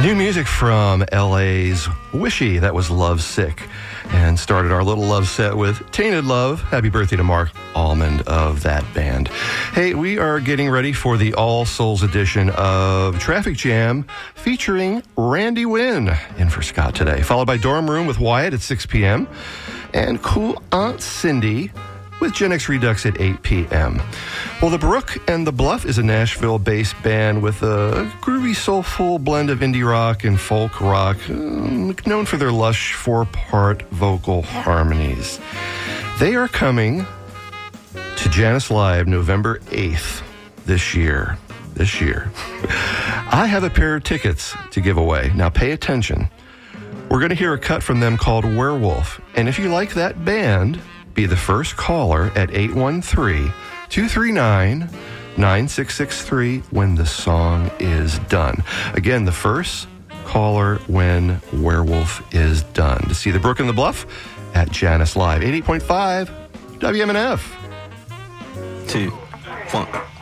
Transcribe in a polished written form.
New music from LA's Wishy, that was Love Sick, and started our little love set with Tainted Love. Happy birthday to Mark Almond of that band. Hey, we are getting ready for the All Souls edition of Traffic Jam featuring Randy Wynn in for Scott today, followed by Dorm Room with Wyatt at 6 p.m. and Cool Aunt Cindy with Gen X Redux at 8 p.m. Well, The Brook and the Bluff is a Nashville-based band with a groovy, soulful blend of indie rock and folk rock, known for their lush four-part vocal harmonies. They are coming to Janice Live November 8th this year. I have a pair of tickets to give away. Now pay attention. We're going to hear a cut from them called Werewolf. And if you like that band, be the first caller at 813-239-9663 when the song is done. Again, the first caller when Werewolf is done. To see The Brook and the Bluff at Janice Live, 88.5 WMNF. 2, 1.